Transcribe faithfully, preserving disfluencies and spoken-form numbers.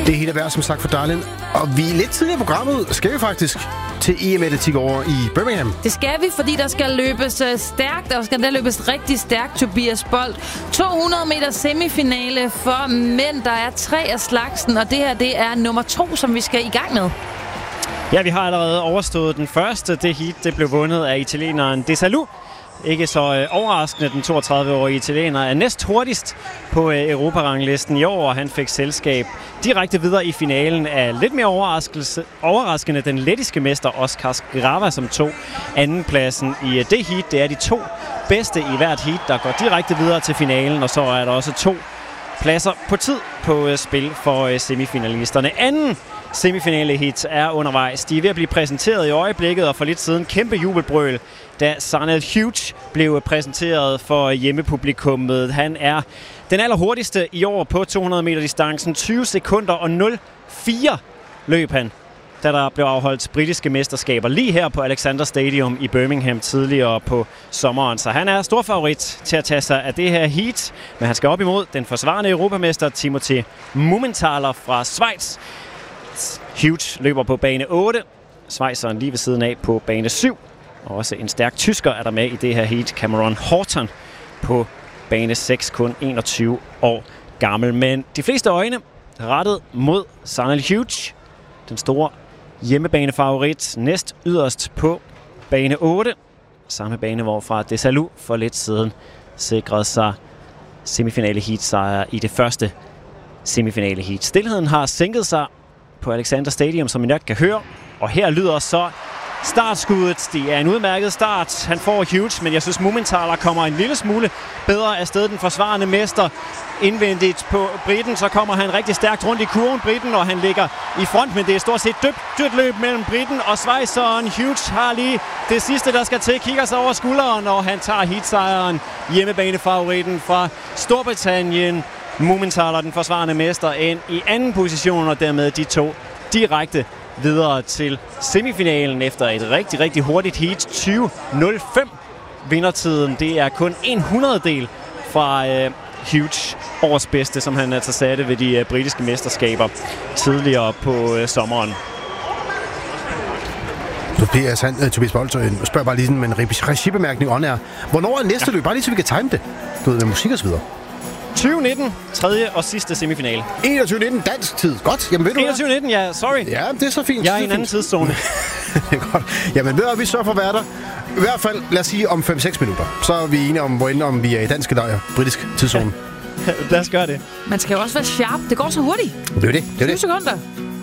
Det er helt værd, som sagt, for Darlin. Og vi er lidt tidligere i programmet, skal vi faktisk til E M-atletik over i Birmingham. Det skal vi, fordi der skal løbes uh, stærkt, og skal der løbes rigtig stærkt, Tobias Bolt. to hundrede meter semifinale for mænd, der er tre af slagsen, og det her, det er nummer to, som vi skal i gang med. Ja, vi har allerede overstået den første. Det heat, det blev vundet af italieneren Desalou. Ikke så øh, overraskende, den toogtredive-årige italiener er næst hurtigst på øh, Europaranglisten i år, og han fik selskab direkte videre i finalen af lidt mere overraskende den lettiske mester Oscar Sgrava, som tog andenpladsen i øh, det heat. Det er de to bedste i hvert heat, der går direkte videre til finalen, og så er der også to pladser på tid på øh, spil for øh, semifinalisterne. Anden semifinale hit er undervejs. De er ved at blive præsenteret i øjeblikket, og for lidt siden kæmpe jubelbrøl, da Sanel Hughes blev præsenteret for hjemmepublikummet. Han er den allerhurtigste i år på to hundrede meter distancen. tyve sekunder og nul komma fire løb han, da der blev afholdt britiske mesterskaber lige her på Alexander Stadium i Birmingham tidligere på sommeren. Så han er stor favorit til at tage sig af det her heat, men han skal op imod den forsvarende europamester Timothy Mumenthaler fra Schweiz. Hughes løber på bane otte, Schweizeren lige ved siden af på bane syv. Og også en stærk tysker er der med i det her heat, Cameron Horton, på bane seks, kun enogtyve år gammel. Men de fleste øjne rettet mod Sanel Hughes, den store hjemmebanefavorit, næst yderst på bane otte. Samme bane, hvorfra Desalou for lidt siden sikrede sig semifinale heat sejr i det første semifinale heat. Stilheden har sænket sig på Alexander Stadium, som I nok kan høre, og her lyder så startskuddet. Det er en udmærket start. Han får Hughes, men jeg synes Mumenthaler kommer en lille smule bedre afsted. Den forsvarende mester indvendigt på Briten. Så kommer han rigtig stærkt rundt i kurven, Briten, og han ligger i front, men det er stort set dødt, dødt løb mellem Briten og Schweizeren. Hughes har lige det sidste, der skal til. Kigger sig over skulderen, og han tager heatsejren. Hjemmebanefavoritten fra Storbritannien. Mumenthaler, den forsvarende mester, ind i anden position, og dermed de to direkte videre til semifinalen efter et rigtig, rigtig hurtigt heat. tyve nul fem vindertiden. Det er kun en hundrededel fra øh, Hughes års bedste, som han altså satte ved de øh, britiske mesterskaber tidligere på øh, sommeren. Tobias, han, uh, Tobias Bolt, uh, spørger bare lige sådan med en regibemærkning on er. Hvornår er næste ja. løb? Bare lige så vi kan time det. Du ved, med musik og så videre. tyve nitten, tredje og sidste semifinale. enogtyve nitten dansk tid. Godt. Jamen ved du enogtyve nitten, ja, sorry. Ja, det er så fint. Jeg er i en anden tidszone. Det er godt. Jamen ved du, vi sørger for at være der. I hvert fald, lad os sige om fem seks minutter. Så er vi enige om, hvor om vi er i dansk eller britisk tidszone. Lad os gøre det. Man skal jo også være sharp. Det går så hurtigt. Det er det. Det er tyve det. sekunder.